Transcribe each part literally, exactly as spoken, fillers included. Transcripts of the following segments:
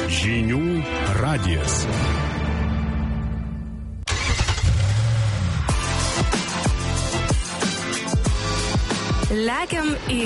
Žinių radijas. Lekiam į.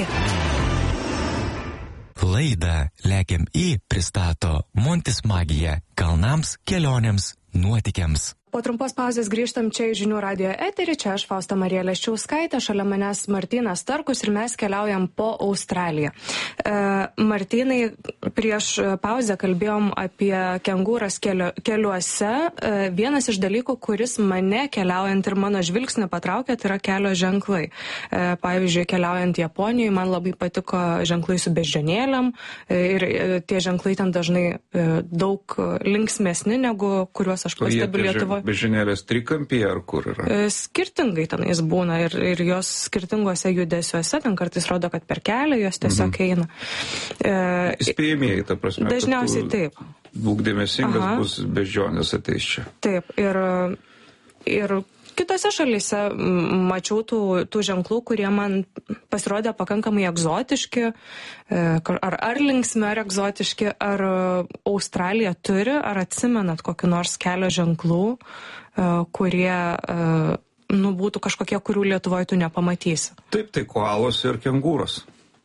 Laidą Lekiam į pristato Montis Magija kalnams, kelionėms, nuotykiams. Po trumpos pauzės grįžtam čia į Žinių radijo eterį. Čia aš, Fausta Marija Leščiauskaitė, šalia manęs Martynas Starkus ir mes keliaujam po Australiją. E, Martynai, prieš pauzę kalbėjom apie kengūras kelio, keliuose. E, vienas iš dalykų, kuris mane keliaujant ir mano žvilgsnį patraukė, tai yra kelio ženklai. E, pavyzdžiui, keliaujant Japonijoje, man labai patiko ženklai su beždžionėlėm e, ir e, tie ženklai ten dažnai e, daug linksmesni negu kuriuos aš pastebiu Lietuvoje. Beždžionėlės trikampyje ar kur yra? Skirtingai tenais būna ir, ir jos skirtinguose judesiuose, ten kartais rodo, kad per kelią jos tiesiog mhm. eina. E, Įspėjamieji, ta prasme. Dažniausiai taip. Būk dėmesingas, Aha. bus beždžionės ateis čia. Taip, ir, ir kitose šalyse mačiau tų, tų ženklų, kurie man pasirodė pakankamai egzotiški, ar, ar linksmi, ar egzotiški, ar Australija turi, ar atsimenat kokiu nors kelio ženklų, kurie nu, būtų kažkokie, kurių Lietuvoje tu nepamatysi. Taip, tai koalos ir kengūros.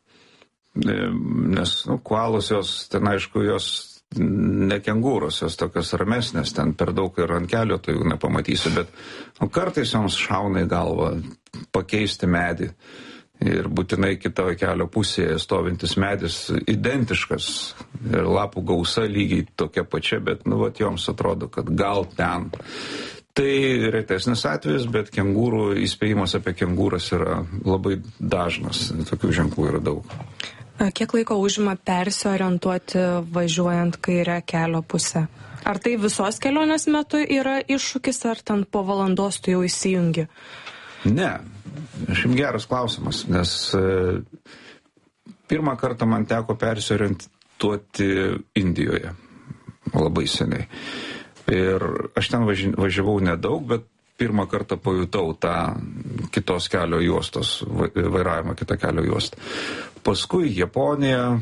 Nes nu, koalos jos, ten aišku, jos ne kengūros, jos tokios ramesnės, ten per daug ir ant kelio tu jų nepamatysi, bet nu, kartais joms šauna į galvą pakeisti medį ir būtinai kitoje kelio pusėje stovintis medis identiškas ir lapų gausa lygiai tokia pačia, bet nu, vat, joms atrodo, kad gal ten. Tai retesnis atvejis, bet kengūrų įspėjimas apie kengūras yra labai dažnas, tokių ženklų yra daug. Kiek laiko užima persiorientuoti važiuojant kairę kelio pusę? Ar tai visos kelionės metu yra iššūkis, ar ten po valandos tu jau įsijungi? Ne, šiaip geras klausimas, nes e, pirmą kartą man teko persiorientuoti Indijoje, labai seniai. Ir aš ten važi, važiavau nedaug, bet pirmą kartą pajutau tą kitos kelio juostos, vairavimą kitą kelio juostą. Paskui Japonija,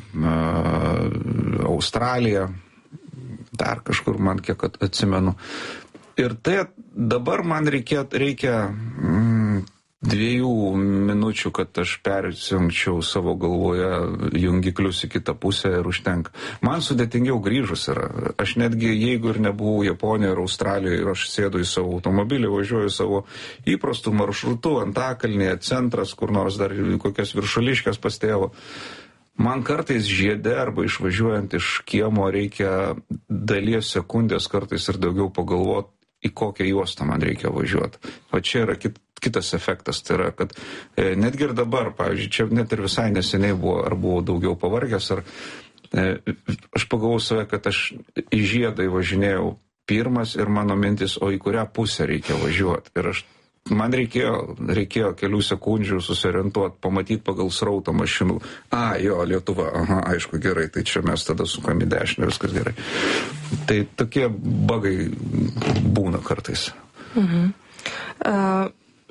Australija, dar kažkur man kiek atsimenu. Ir tai dabar man reikia, reikia mm, dviejų minučių, kad aš persijungčiau savo galvoje jungiklius į kitą pusę ir užtenka. Man sudėtingiau grįžus yra. Aš netgi, jeigu ir nebuvau Japonijoje ir Australijoje ir aš sėdu į savo automobilį, važiuoju savo įprastų maršrutų, Antakalnyje, centras, kur nors dar kokias viršuliškės pas tėvo. Man kartais žiede arba išvažiuojant iš kiemo reikia dalies sekundės kartais ir daugiau pagalvoti, į kokią juostą man reikia važiuoti. O čia yra kit, kitas efektas, tai yra, kad e, netgi ir dabar, pavyzdžiui, čia net ir visai neseniai buvo, ar buvau daugiau pavargęs, ar e, aš pagalvojau save, kad aš į žiedą važinėjau pirmas ir mano mintis, o į kurią pusę reikia važiuoti. Ir aš, man reikėjo, reikėjo kelių sekundžių susiorientuoti, pamatyti pagal srautą mašinų. A, jo, Lietuva, aha, aišku, gerai, tai čia mes tada sukam į dešinę, viskas gerai. Tai tokie bagai būna kartais. Mhm. Uh,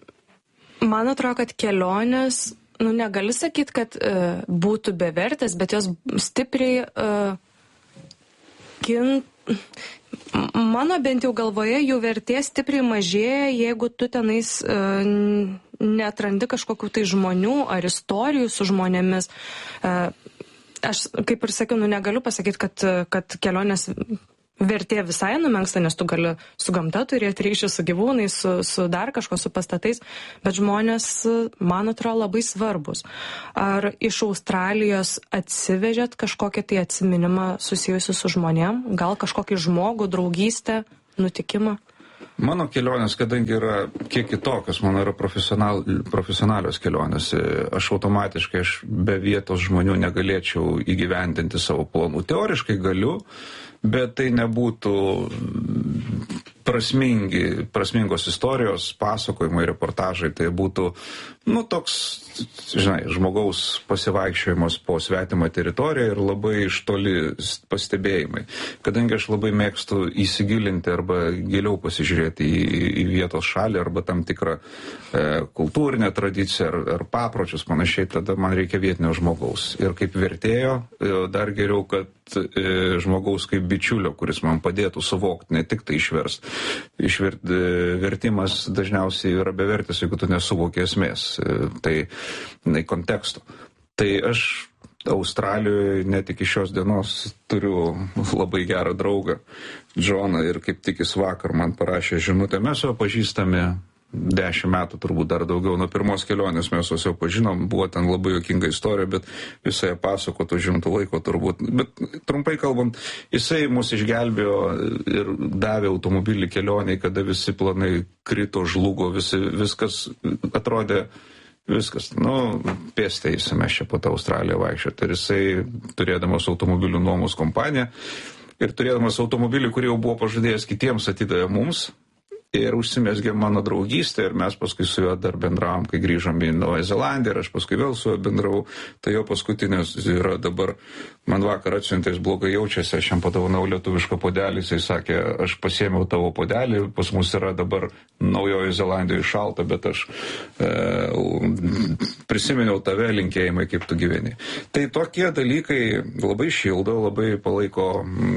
man atrodo, kad kelionės, nu negali sakyti, kad uh, būtų bevertės, bet jos stipriai uh, kint... Mano bent jau galvoje jų vertė stipriai mažėja, jeigu tu tenais uh, neatrandi kažkokių tai žmonių ar istorijų su žmonėmis. Uh, aš, kaip ir sakiau, nu negaliu pasakyti, kad, kad kelionės vertė visai numenksta, nes tu gali su gamta turėti ryšį su gyvūnais, su, su dar kažko, su pastatais, bet žmonės, man atrodo, labai svarbus. Ar iš Australijos atsivežėt kažkokį tai atsiminimą susijusiu su žmonėm? Gal kažkokį žmogų, draugystę, nutikimą? Mano kelionės, kadangi yra kiek kitokios, mano yra profesional, profesionalios kelionės, aš automatiškai aš be vietos žmonių negalėčiau įgyvendinti savo planų. Teoriškai galiu, bet tai nebūtų prasmingi, prasmingos istorijos, pasakojimai, reportažai, tai būtų, nu, toks, žinai, žmogaus pasivaikščiojimas po svetimą teritoriją ir labai iš toli pastebėjimai. Kadangi aš labai mėgstu įsigilinti arba giliau pasižiūrėti į, į vietos šalį arba tam tikrą e, kultūrinę tradiciją ar, ar papročius panašiai, tada man reikia vietinio žmogaus. Ir kaip vertėjo, dar geriau, kad e, žmogaus kaip bičiulio, kuris man padėtų suvokti, ne tik tai išverst. Išvert, vertimas dažniausiai yra bevertis, jeigu tu nesuvoki esmės, tai ne, konteksto. Tai aš Australijoje net iki šios dienos turiu labai gerą draugą, Džoną, ir kaip tik jis vakar man parašė žinutę. Mes jau pažįstame dešimt metų, turbūt dar daugiau. Nuo pirmos kelionės mes jau pažinom, buvo ten labai juokinga istorija, bet visai pasakotų žimtų laiko turbūt. Bet trumpai kalbant, jisai mus išgelbėjo ir davė automobilį kelioniai, kada visi planai krito, žlugo, visi, viskas atrodė, viskas, nu, pėstėjusi mes čia po tą Australiją vaikščioti. Ir jisai, turėdamas automobilių nuomos kompaniją ir turėdamas automobilį, kurį jau buvo pažadėjęs kitiems, atidavė mums. Ir užsimesgė mano draugystė ir mes paskui su juo dar bendravom, kai grįžom į Naująją Zelandiją ir aš paskui vėl su juo bendravau. Tai jo paskutinės yra dabar, man vakar atsiuntė, jis blogai jaučiasi, aš jam padovanau lietuvišką podelį, jisai sakė, aš pasiėmiau tavo podelį, pas mus yra dabar Naujojoje Zelandijoje šalta, bet aš e, prisiminiau tave, linkėjimai, kaip tu gyveni. Tai tokie dalykai labai šildo, labai palaiko,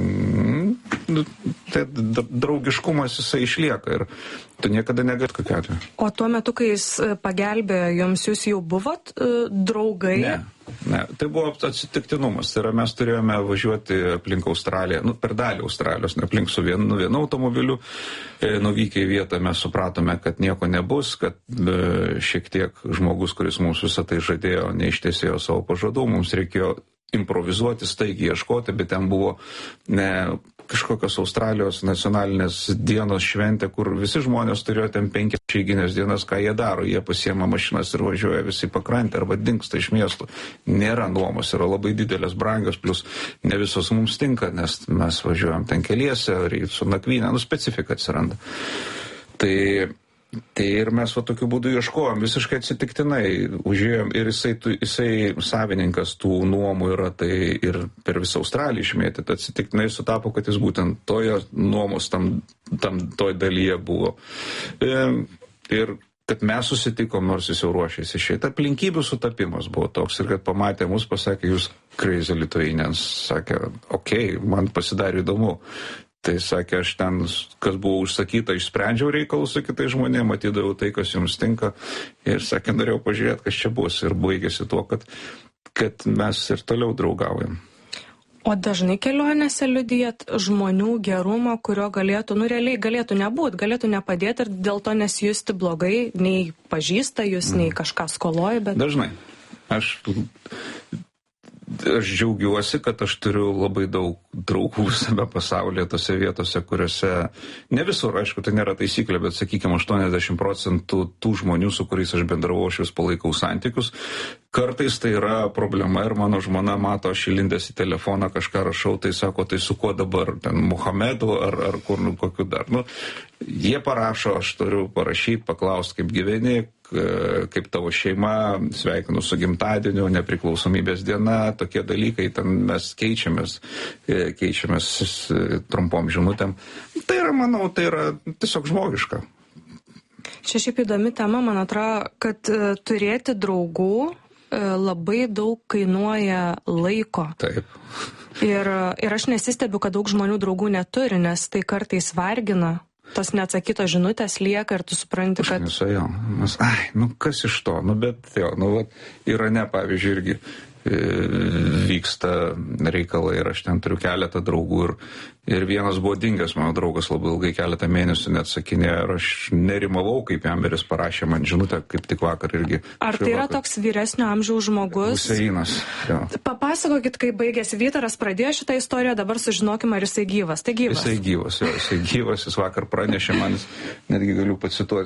mm, tai draugiškumas jisai išlieka ir tu niekada negali kokiu atveju. O tuo metu, kai jis pagelbėjo jums, jūs jau buvot uh, draugai? Ne, ne, tai buvo atsitiktinumas. Tai yra, mes turėjome važiuoti aplink Australiją, nu, per dalį Australijos, ne aplink su vienu, vienu automobiliu. E, nuvykę į vietą mes supratome, kad nieko nebus, kad e, šiek tiek žmogus, kuris mums visą tai žadėjo, neištesėjo savo pažadų, mums reikėjo improvizuoti, staigiai ieškoti, bet ten buvo ne kažkokios Australijos nacionalinės dienos šventė, kur visi žmonės turėjo ten penkias išeiginės dienas, ką jie daro. Jie pasiema mašinas ir važiuoja visi pakrantę arba dingsta iš miestų. Nėra nuomos, yra labai didelės, brangios, plus ne visos mums tinka, nes mes važiuojam ten keliese, su nakvynė, nu specifika atsiranda. Tai Tai ir mes va tokiu būdu ieškojom, visiškai atsitiktinai užėjom ir jisai, jisai savininkas tų nuomų yra, tai ir per visą Australiją išmėtyti. Atsitiktinai sutapo, kad jis būtent toje nuomos tam, tam toj dalyje buvo. E, ir kad mes susitikom, nors jis jau ruošėsi išeiti. Aplinkybių sutapimas buvo toks ir kad pamatė mus, pasakė, jūs crazy Lithuanians, sakė, okei, okay, man pasidarė įdomu. Tai sakė, aš ten, kas buvo užsakyta, išsprendžiau reikalus su kitais žmonėmis, matydavau tai, kas jums tinka. Ir sakė, norėjau pažiūrėti, kas čia bus. Ir baigėsi tuo, kad, kad mes ir toliau draugaujam. O dažnai kelionėse liudijat žmonių gerumą, kurio galėtų, nu realiai galėtų nebūti, galėtų nepadėti ir dėl to nesijusti blogai, nei pažįsta jūs, nei kažką skoloja, bet... Dažnai. Aš... Aš džiaugiuosi, kad aš turiu labai daug draugų visame pasaulyje, tose vietose, kuriuose, ne visur, aišku, tai nėra taisyklė, bet, sakykime, aštuoniasdešimt procentų tų žmonių, su kuriais aš bendravau, aš vis palaikau santykius. Kartais tai yra problema ir mano žmona mato, aš įlindęs į telefoną kažką rašau, tai sako, tai su kuo dabar, ten Muhamedu ar, ar kur, nu, kokiu dar. Nu, jie parašo, aš turiu parašyti, paklausti, kaip gyveni, kaip tavo šeima, sveikinu su gimtadieniu, nepriklausomybės diena, tokie dalykai, ten mes keičiamės, keičiamės trumpom žinutėm. Tai yra, manau, tai yra tiesiog žmogiška. Čia šiaip įdomi tema, man atrodo, kad turėti draugų labai daug kainuoja laiko. Taip. Ir, ir aš nesistebiu, kad daug žmonių draugų neturi, nes tai kartais vargina. Tas neatsakytos žinutės lieka ir tu supranti, kad... Aš nesu, jo. Mes, ai, nu kas iš to, nu bet jo, nu vat, Irane, pavyzdžiui, irgi e, vyksta reikalai ir aš ten turiu keletą draugų ir, ir vienas buvo dingęs, mano draugas labai ilgai keletą mėnesių neatsakinėjo ir aš nerimavau, kaip jam ir jis parašė man žinutę, kaip tik vakar irgi. Ar tai yra toks vyresnio amžiaus žmogus? Huseinas, jo. Papasakokit, kaip baigėsi. Vytaras pradėjo šitą istoriją, dabar sužinokime, ar jisai gyvas. Tai gyvas. Jisai gyvas, jo, jisai gyvas, jis vakar pranešė man, netgi galiu pacituoti.